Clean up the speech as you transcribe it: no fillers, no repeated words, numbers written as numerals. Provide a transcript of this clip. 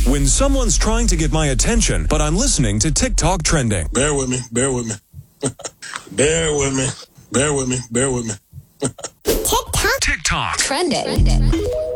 When someone's trying to get my attention, but I'm listening to TikTok trending. Bear with me. Bear with me. Bear with me. Bear with me. Bear with me. TikTok Trending.